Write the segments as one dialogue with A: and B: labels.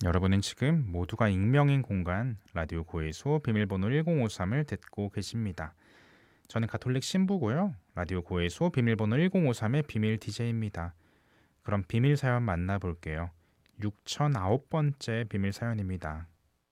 A: 여러분은 지금 모두가 익명인 공간 라디오 고해소 비밀번호 1053을 듣고 계십니다. 저는 가톨릭 신부고요. 라디오 고해소 비밀번호 1053의 비밀 DJ입니다. 그럼 비밀 사연 만나볼게요. 6009번째 비밀 사연입니다.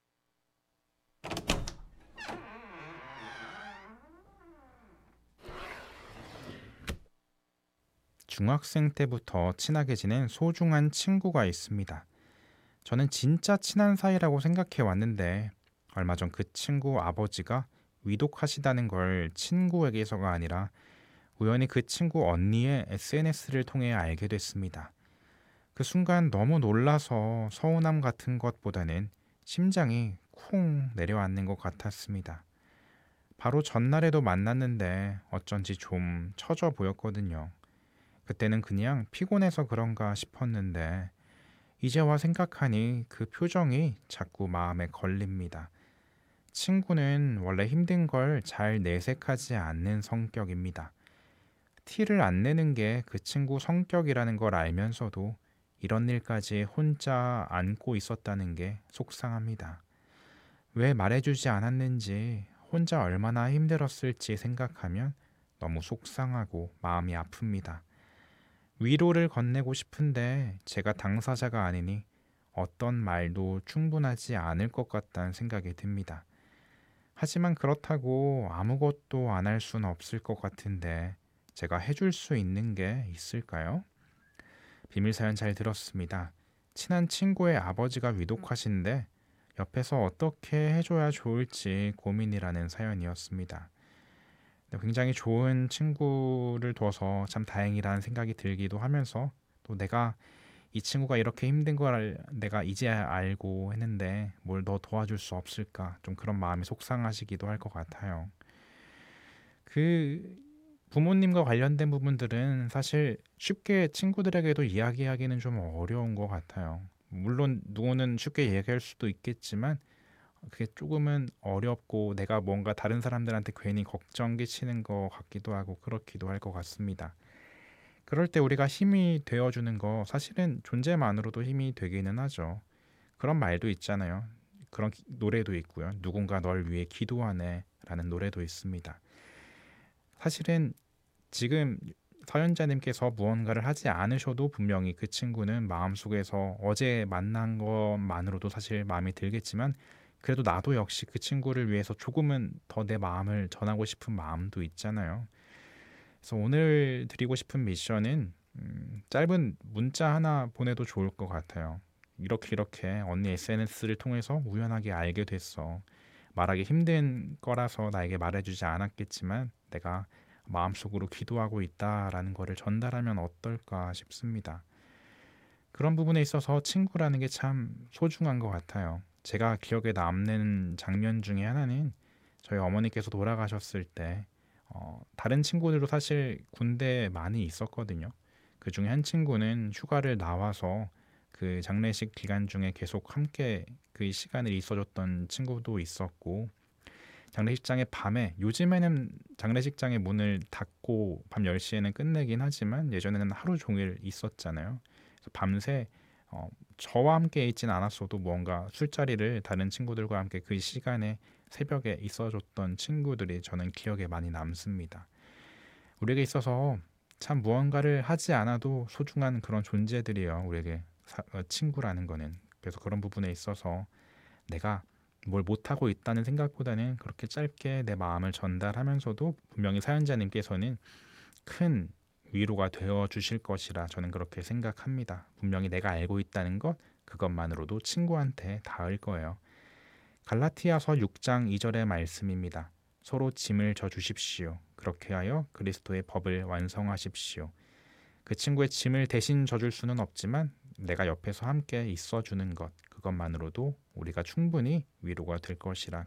A: 중학생 때부터 친하게 지낸 소중한 친구가 있습니다. 저는 진짜 친한 사이라고 생각해 왔는데 얼마 전 그 친구 아버지가 위독하시다는 걸 친구에게서가 아니라 우연히 그 친구 언니의 SNS를 통해 알게 됐습니다. 그 순간 너무 놀라서 서운함 같은 것보다는 심장이 쿵 내려앉는 것 같았습니다. 바로 전날에도 만났는데 어쩐지 좀 처져 보였거든요. 그때는 그냥 피곤해서 그런가 싶었는데 이제와 생각하니 그 표정이 자꾸 마음에 걸립니다. 친구는 원래 힘든 걸 잘 내색하지 않는 성격입니다. 티를 안 내는 게 그 친구 성격이라는 걸 알면서도 이런 일까지 혼자 안고 있었다는 게 속상합니다. 왜 말해주지 않았는지, 혼자 얼마나 힘들었을지 생각하면 너무 속상하고 마음이 아픕니다. 위로를 건네고 싶은데 제가 당사자가 아니니 어떤 말도 충분하지 않을 것 같다는 생각이 듭니다. 하지만 그렇다고 아무것도 안 할 수는 없을 것 같은데 제가 해줄 수 있는 게 있을까요? 비밀 사연 잘 들었습니다. 친한 친구의 아버지가 위독하신데 옆에서 어떻게 해줘야 좋을지 고민이라는 사연이었습니다. 굉장히 좋은 친구를 둬서 참 다행이라는 생각이 들기도 하면서 또 내가 이 친구가 이렇게 힘든 걸 내가 이제 알고 했는데 뭘 더 도와줄 수 없을까 좀 그런 마음이 속상하시기도 할 것 같아요. 그 부모님과 관련된 부분들은 사실 쉽게 친구들에게도 이야기하기는 좀 어려운 것 같아요. 물론 누구는 쉽게 얘기할 수도 있겠지만 그게 조금은 어렵고 내가 뭔가 다른 사람들한테 괜히 걱정 끼치는 것 같기도 하고 그렇기도 할 것 같습니다. 그럴 때 우리가 힘이 되어주는 거 사실은 존재만으로도 힘이 되기는 하죠. 그런 말도 있잖아요. 그런 노래도 있고요. 누군가 널 위해 기도하네 라는 노래도 있습니다. 사실은 지금 사연자님께서 무언가를 하지 않으셔도 분명히 그 친구는 마음속에서 어제 만난 것만으로도 사실 마음이 들겠지만 그래도 나도 역시 그 친구를 위해서 조금은 더 내 마음을 전하고 싶은 마음도 있잖아요. 그래서 오늘 드리고 싶은 미션은 짧은 문자 하나 보내도 좋을 것 같아요. 이렇게 이렇게 언니 SNS를 통해서 우연하게 알게 됐어. 말하기 힘든 거라서 나에게 말해주지 않았겠지만 내가 마음속으로 기도하고 있다라는 거를 전달하면 어떨까 싶습니다. 그런 부분에 있어서 친구라는 게 참 소중한 것 같아요. 제가 기억에 남는 장면 중에 하나는 저희 어머니께서 돌아가셨을 때 다른 친구들도 사실 군대에 많이 있었거든요. 그 중에 한 친구는 휴가를 나와서 그 장례식 기간 중에 계속 함께 그 시간을 있어줬던 친구도 있었고 장례식장에 밤에 요즘에는 장례식장의 문을 닫고 밤 10시에는 끝내긴 하지만 예전에는 하루 종일 있었잖아요. 그래서 밤새 저와 함께 있진 않았어도 뭔가 술자리를 다른 친구들과 함께 그 시간에 새벽에 있어줬던 친구들이 저는 기억에 많이 남습니다. 우리에게 있어서 참 무언가를 하지 않아도 소중한 그런 존재들이에요. 우리에게 친구라는 거는. 그래서 그런 부분에 있어서 내가 뭘 못하고 있다는 생각보다는 그렇게 짧게 내 마음을 전달하면서도 분명히 사연자님께서는 큰 위로가 되어 주실 것이라 저는 그렇게 생각합니다. 분명히 내가 알고 있다는 것 그것만으로도 친구한테 닿을 거예요. 갈라티아서 6장 2절의 말씀입니다. 서로 짐을 져 주십시오. 그렇게 하여 그리스도의 법을 완성하십시오. 그 친구의 짐을 대신 져줄 수는 없지만 내가 옆에서 함께 있어주는 것 그것만으로도 우리가 충분히 위로가 될 것이라